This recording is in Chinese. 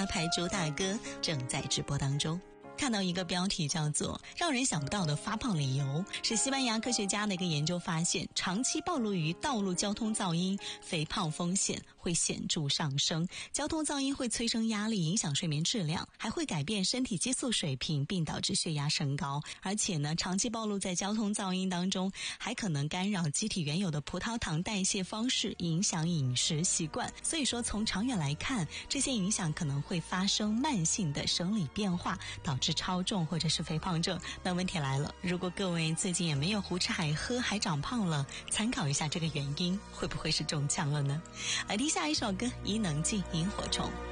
大牌主打歌正在直播当中。看到一个标题叫做让人想不到的发胖理由，是西班牙科学家的一个研究发现，长期暴露于道路交通噪音，肥胖风险会显著上升。交通噪音会催生压力，影响睡眠质量，还会改变身体激素水平，并导致血压升高。而且呢，长期暴露在交通噪音当中，还可能干扰机体原有的葡萄糖代谢方式，影响饮食习惯。所以说从长远来看，这些影响可能会发生慢性的生理变化，导致超重或者是肥胖症。那问题来了，如果各位最近也没有胡吃海喝还长胖了，参考一下这个原因，会不会是中枪了呢？来听下一首歌，伊能静萤火虫。